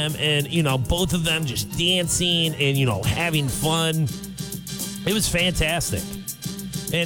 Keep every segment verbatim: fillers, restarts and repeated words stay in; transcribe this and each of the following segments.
and, you know, both of them just dancing and, you know, having fun. It was fantastic. And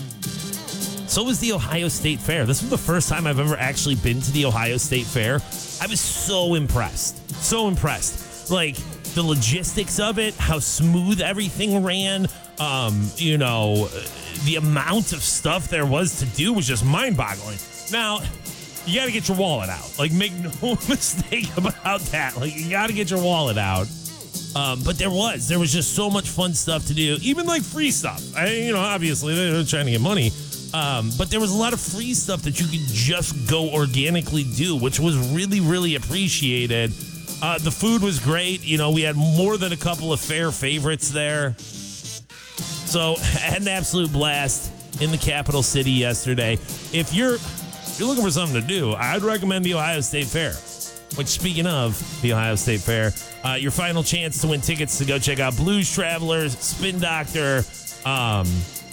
so was the Ohio State Fair. This was the first time I've ever actually been to the Ohio State Fair. I was so impressed. So impressed. Like, the logistics of it, how smooth everything ran, um, you know, the amount of stuff there was to do was just mind-boggling. Now, you got to get your wallet out. Like, make no mistake about that. Like, you got to get your wallet out. Um, but there was. There was just so much fun stuff to do. Even, like, free stuff. I, you know, obviously, they're trying to get money. Um, but there was a lot of free stuff that you could just go organically do, which was really, really appreciated. Uh, the food was great. You know, we had more than a couple of fair favorites there. So, I had an absolute blast in the capital city yesterday. If you're if you're looking for something to do, I'd recommend the Ohio State Fair. Which, speaking of the Ohio State Fair, uh, your final chance to win tickets to go check out Blues Travelers, Spin Doctor, um,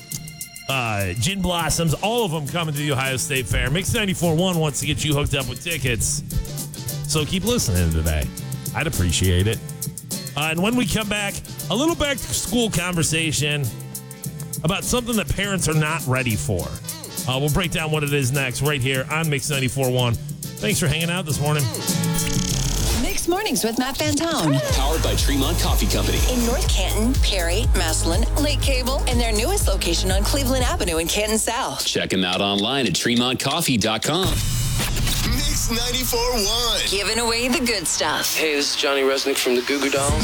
uh, Gin Blossoms, all of them coming to the Ohio State Fair. Mix ninety-four point one wants to get you hooked up with tickets. So keep listening today. I'd appreciate it. Uh, and when we come back, a little back to school conversation about something that parents are not ready for. Uh, we'll break down what it is next right here on Mix ninety-four point one. Thanks for hanging out this morning. Mixed Mornings with Matt Fantone. Powered by Tremont Coffee Company. In North Canton, Perry, Massillon, Lake Cable, and their newest location on Cleveland Avenue in Canton South. Check them out online at tremont coffee dot com. Mix ninety-four point one. Giving away the good stuff. Hey, this is Johnny Resnick from the Goo Goo Dolls.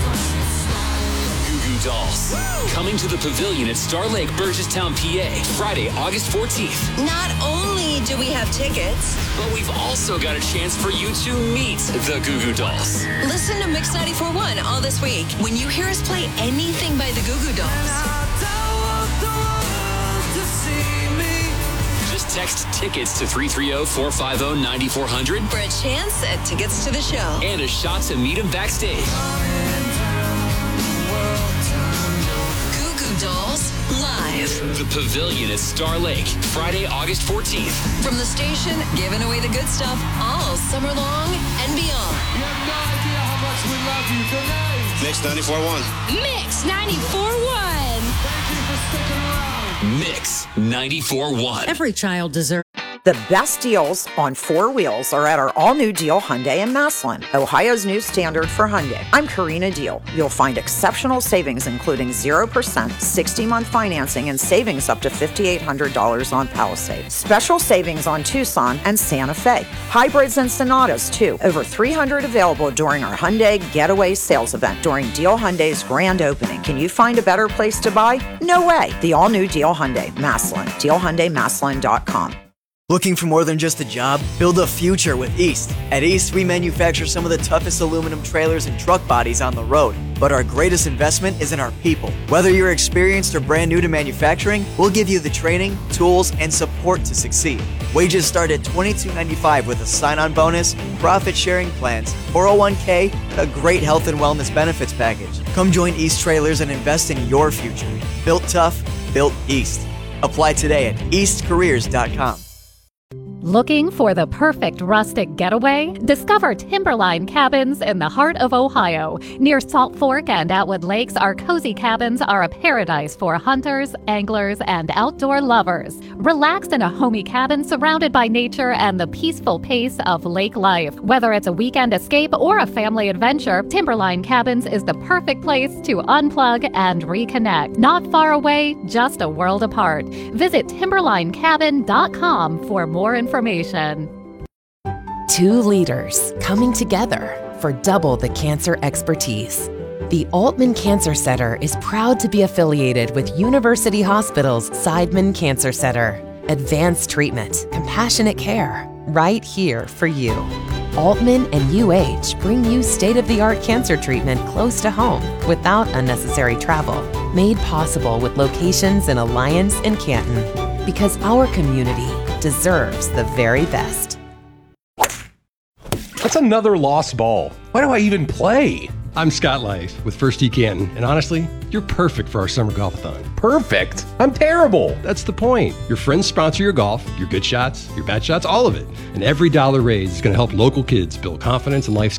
Goo Goo Dolls. Woo! Coming to the Pavilion at Star Lake, Burgesstown, P A, Friday, August fourteenth. Not only do we have tickets, but we've also got a chance for you to meet the Goo Goo Dolls. Listen to Mix ninety-four point one all this week when you hear us play anything by the Goo Goo Dolls. Just text tickets to three three zero, four five zero, nine four zero zero for a chance at tickets to the show. And a shot to meet him backstage. Goo Goo Dolls live. The Pavilion at Star Lake, Friday, August fourteenth. From the station, giving away the good stuff all summer long and beyond. You have no idea how much we love you. Good night. Mix ninety-four point one. Mix ninety-four point one. Thank you for sticking around. Mix ninety-four point one. Every child deserves. The best deals on four wheels are at our all-new Deal Hyundai in Massillon, Ohio's new standard for Hyundai. I'm Karina Deal. You'll find exceptional savings including zero percent, sixty-month financing, and savings up to five thousand eight hundred dollars on Palisade. Special savings on Tucson and Santa Fe. Hybrids and Sonatas, too. Over three hundred available during our Hyundai Getaway Sales event during Deal Hyundai's grand opening. Can you find a better place to buy? No way. The all-new Deal Hyundai, Massillon. Deal Hyundai Massillon dot com. Looking for more than just a job? Build a future with East. At East, we manufacture some of the toughest aluminum trailers and truck bodies on the road. But our greatest investment is in our people. Whether you're experienced or brand new to manufacturing, we'll give you the training, tools, and support to succeed. Wages start at twenty-two ninety-five with a sign-on bonus, profit-sharing plans, four oh one k, and a great health and wellness benefits package. Come join East Trailers and invest in your future. Built tough, built East. Apply today at east careers dot com. Looking for the perfect rustic getaway? Discover Timberline Cabins in the heart of Ohio. Near Salt Fork and Atwood Lakes, our cozy cabins are a paradise for hunters, anglers, and outdoor lovers. Relax in a homey cabin surrounded by nature and the peaceful pace of lake life. Whether it's a weekend escape or a family adventure, Timberline Cabins is the perfect place to unplug and reconnect. Not far away, just a world apart. Visit timberline cabin dot com for more information. Information. Two leaders coming together for double the cancer expertise. The Altman Cancer Center is proud to be affiliated with University Hospital's Seidman Cancer Center. Advanced treatment, compassionate care, right here for you. Altman and U H bring you state-of-the-art cancer treatment close to home without unnecessary travel. Made possible with locations in Alliance and Canton. Because our community deserves the very best. That's another lost ball. Why do I even play? I'm Scott Lice with First Tee Canton, and honestly, you're perfect for our summer golf-a-thon. Perfect? I'm terrible. That's the point. Your friends sponsor your golf, your good shots, your bad shots, all of it. And every dollar raised is going to help local kids build confidence and life